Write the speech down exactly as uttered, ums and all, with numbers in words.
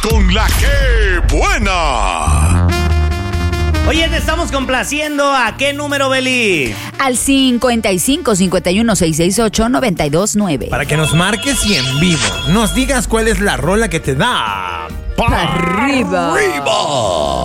con la que buena. Oye, te estamos complaciendo. ¿A qué número, Beli? Al cincuenta y cinco, cincuenta y uno, seiscientos sesenta y ocho, noventa y dos nueve. Para que nos marques y en vivo nos digas cuál es la rola que te da ¡Para arriba! ¡Arriba!